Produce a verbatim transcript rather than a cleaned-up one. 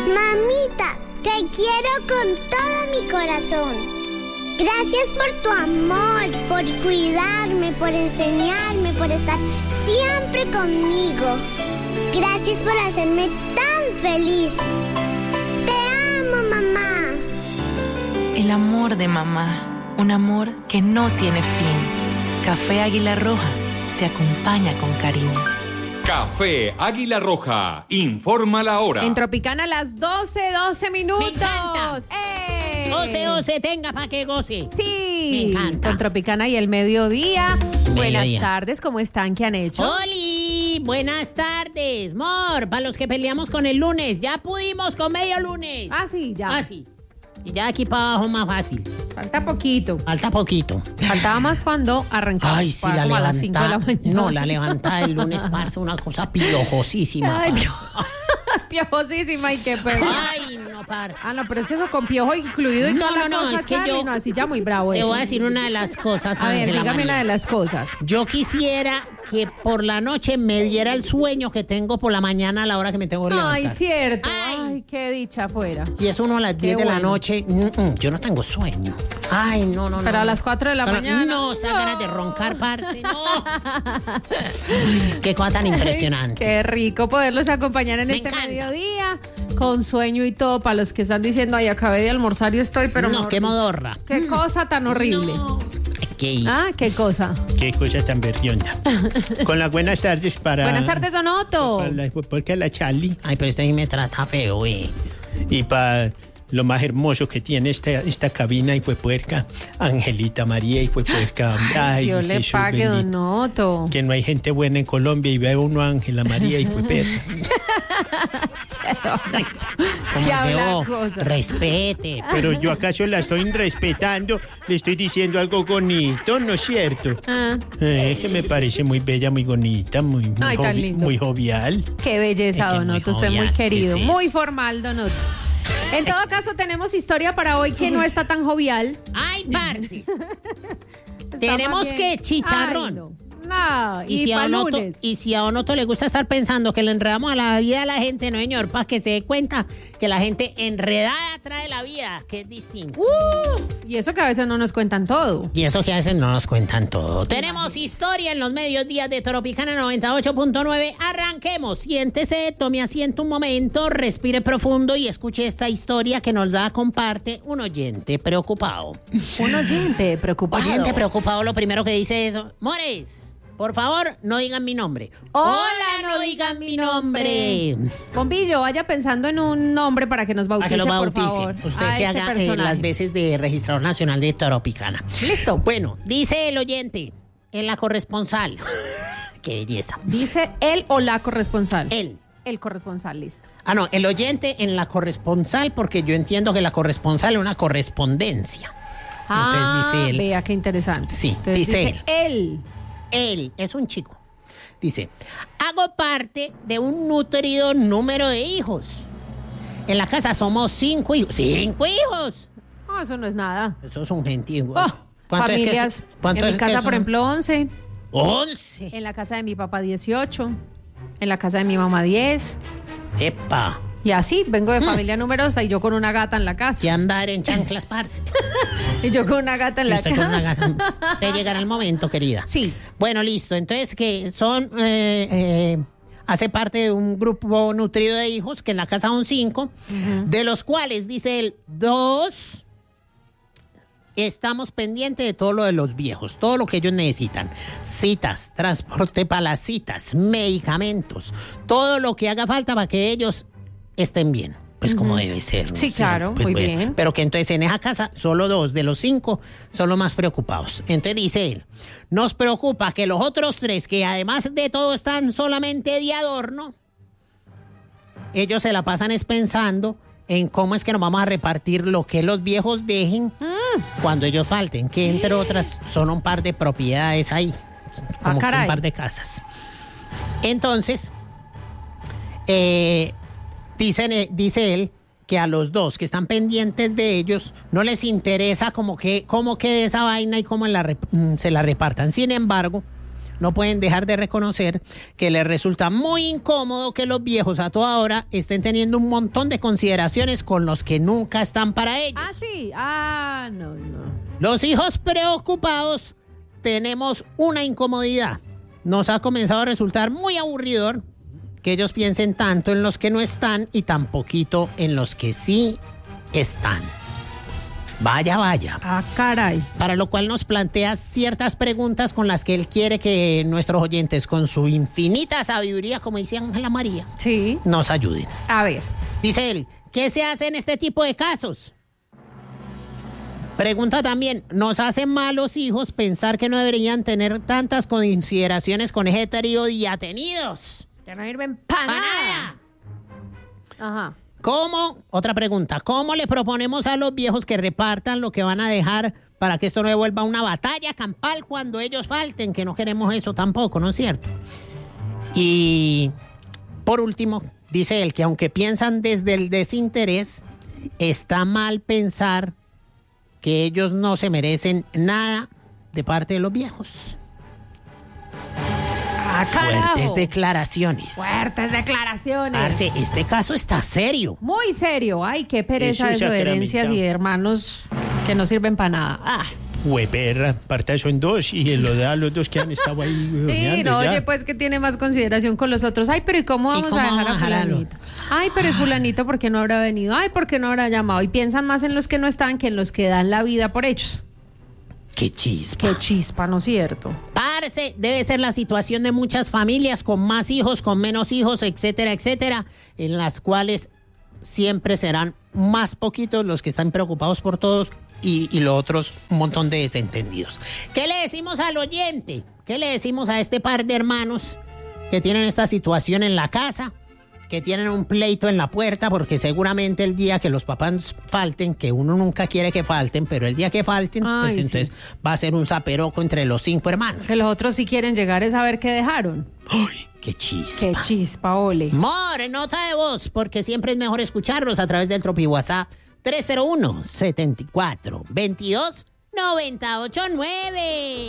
Mamita, te quiero con todo mi corazón. Gracias por tu amor, por cuidarme, por enseñarme, por estar siempre conmigo. Gracias por hacerme tan feliz. Te amo, mamá. El amor de mamá, un amor que no tiene fin. Café Águila Roja te acompaña con cariño. Café Águila Roja, informa la hora. En Tropicana a las doce, doce minutos. Me encanta. ¡Eh! Goce, goce, tenga pa' que goce. Sí. Me encanta. Con Tropicana y el mediodía. Mediodía. Buenas tardes, ¿cómo están? ¿Qué han hecho? ¡Holi! Buenas tardes, Mor. Para los que peleamos con el lunes, ya pudimos con medio lunes. Ah, sí, ya. Ah, sí. Y ya aquí para abajo más fácil. Falta poquito. Falta poquito. Faltaba más cuando arrancamos. Ay, sí, la como a las cinco de la levantada. mañana. No, la levantada del lunes, parce, una cosa piojosísima. Ay, parce. pio- piojosísima y qué perro. Ay, no, parce. Ah, no, pero es que eso con piojo incluido y No, toda la no, no, cosa, es que Charlie, yo- no, así ya muy bravo Te eso. voy a decir una de las cosas, A ver, Ángela dígame María. la de las cosas. Yo quisiera que por la noche me diera el sueño que tengo por la mañana a la hora que me tengo que levantar. Ay, cierto. Ay. Ay, qué dicha fuera. Y es uno a las diez de la bueno. noche. Mm, mm, yo no tengo sueño. Ay, no, no, no. Pero a no. las cuatro de la Pero- mañana. No, esas ganas de roncar, parce. No. Qué cosa tan impresionante. Qué rico poderlos acompañar en Me este encanta. mediodía, con sueño y todo, para los que están diciendo, ay, acabé de almorzar y estoy, pero... no, mor- qué modorra. Qué cosa tan horrible. No. ¿Qué? Ah, qué cosa. Qué cosa tan berrionda. Con las buenas tardes para... Buenas tardes, Donoto. Para la, porque la Charlie. Ay, pero este ahí me trata feo, eh. Y para lo más hermoso que tiene esta, esta cabina y pues puerca, Angelita María y pues puerca. Ay, Dios le Jesús pague, bendito. Donoto. Que no hay gente buena en Colombia y ve a uno a Ángela María y pues perca. Como Se habla debo, cosas. respete. Pero yo acaso la estoy respetando, le estoy diciendo algo bonito, ¿no es cierto? Ah, Eh, que me parece muy bella, muy bonita, muy, muy, Ay, tan jovi- lindo. muy jovial. qué belleza, Es que muy Donoto. Usted muy jovial, querido. ¿qué es eso? Muy formal, Donoto. En todo caso, tenemos historia para hoy que no está tan jovial. Ay, parce. Está Tenemos más que bien- chicharrón. Ay, no. No, Y, y, si a pa' Onoto, lunes. y si a Onoto le gusta estar pensando que le enredamos a la vida a la gente, no, señor, para que se dé cuenta que la gente enredada trae la vida, que es distinto. Uh, y eso que a veces no nos cuentan todo. Y eso que a veces no nos cuentan todo. Tenemos historia en los medios días de Tropicana noventa y ocho punto nueve. Arranquemos. Siéntese, tome asiento un momento, respire profundo y escuche esta historia que nos da, comparte un oyente preocupado. Un oyente preocupado. Oyente preocupado, lo primero que dice es: Mores, por favor, no digan mi nombre. Hola, no digan mi nombre. Bombillo, vaya pensando en un nombre para que nos Para bautice, que lo por bautice. favor. Usted a que ese haga eh, personaje. las veces de registrador nacional de Tropicana. Listo. Bueno, dice el oyente en la corresponsal. Qué belleza. Dice él o la corresponsal. Él. El corresponsal, listo. Ah, no, el oyente en la corresponsal, porque yo entiendo que la corresponsal es una correspondencia. Ah, Entonces dice él. vea qué interesante. Sí, Entonces dice él. Él es un chico. Dice: hago parte de un nutrido número de hijos. En la casa somos cinco hijos. ¡Cinco hijos! No, eso no es nada. Eso es un gentío. Oh, familias. Es que, ¿cuánto en es mi que casa, son? por ejemplo, once. ¡Once! En la casa de mi papá, dieciocho. En la casa de mi mamá, diez. ¡Epa! Y así, vengo de familia numerosa y yo con una gata en la casa. Que andar en chanclas, parce. Y yo con una gata en Y la usted casa. con una gata. Te llegará el momento, querida. Sí. Bueno, listo. Entonces, que son... eh, eh, hace parte de un grupo nutrido de hijos, que en la casa son cinco, de los cuales, dice él, dos... Estamos pendientes de todo lo de los viejos, todo lo que ellos necesitan. Citas, transporte para las citas, medicamentos, todo lo que haga falta para que ellos estén bien. Pues como debe ser. ¿no? Sí, claro, pues muy bueno. bien. Pero que entonces en esa casa solo dos de los cinco son los más preocupados. Entonces dice él: nos preocupa que los otros tres, que además de todo están solamente de adorno, ellos se la pasan es pensando en cómo es que nos vamos a repartir lo que los viejos dejen cuando ellos falten, que entre otras son un par de propiedades ahí, Ah, como que caray. un par de casas. Entonces, eh, dicen, eh, dice él que a los dos que están pendientes de ellos no les interesa como que cómo quede esa vaina y cómo la rep- mm, se la repartan. Sin embargo, no pueden dejar de reconocer que les resulta muy incómodo que los viejos a toda hora estén teniendo un montón de consideraciones con los que nunca están para ellos. Ah, sí. Ah, no, no. Los hijos preocupados tenemos una incomodidad. Nos ha comenzado a resultar muy aburridor que ellos piensen tanto en los que no están y tan poquito en los que sí están. Vaya, vaya. Ah, caray. Para lo cual nos plantea ciertas preguntas con las que él quiere que nuestros oyentes, con su infinita sabiduría, como dice Ángela María, Sí. nos ayuden. A ver. Dice él, ¿qué se hace en este tipo de casos? Pregunta también, ¿nos hacen malos hijos pensar que no deberían tener tantas consideraciones con ese trío de ya tenidos? Que no sirven para Pa' nada. nada. Ajá. ¿Cómo? Otra pregunta. ¿Cómo le proponemos a los viejos que repartan lo que van a dejar para que esto no se vuelva una batalla campal cuando ellos falten? Que no queremos eso tampoco, ¿no es cierto? Y por último, dice él que aunque piensan desde el desinterés, está mal pensar que ellos no se merecen nada de parte de los viejos. Ah, carajo. Fuertes declaraciones. Fuertes declaraciones. Parce, este caso está serio. Muy serio. Ay, qué pereza Eso, eso de sacramento. herencias y de hermanos que no sirven para nada. Ah. Hueperra, parta eso en dos y lo da a los dos que han estado ahí. Sí, hueveando no, ya. oye, pues que tiene más consideración con los otros. Ay, pero ¿y cómo ¿Y vamos cómo a dejar vamos a a dejarlo? fulanito? Ay, pero ¿y fulanito por qué no habrá venido? Ay, ¿por qué no habrá llamado? Y piensan más en los que no están que en los que dan la vida por ellos. Qué chispa. Qué chispa, ¿no es cierto? Parce, debe ser la situación de muchas familias con más hijos, con menos hijos, etcétera, etcétera, en las cuales siempre serán más poquitos los que están preocupados por todos y, y los otros un montón de desentendidos. ¿Qué le decimos al oyente? ¿Qué le decimos a este par de hermanos que tienen esta situación en la casa? Que tienen un pleito en la puerta, porque seguramente el día que los papás falten, que uno nunca quiere que falten, pero el día que falten, Ay, pues sí. entonces va a ser un zaperoco entre los cinco hermanos. Que los otros sí quieren llegar es a ver qué dejaron. ¡Ay, qué chispa! Qué chispa, ole. More, nota de voz, porque siempre es mejor escucharlos a través del Tropi WhatsApp tres cero uno, siete cuatro, dos dos, nueve ocho nueve.